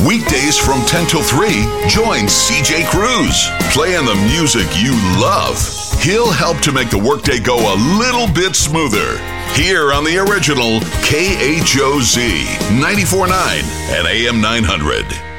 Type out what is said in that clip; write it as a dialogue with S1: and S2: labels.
S1: Weekdays from 10 till 3, join CJ Cruz, playing the music you love. He'll help to make the workday go a little bit smoother. Here on the original KHOZ 94.9 and AM 900.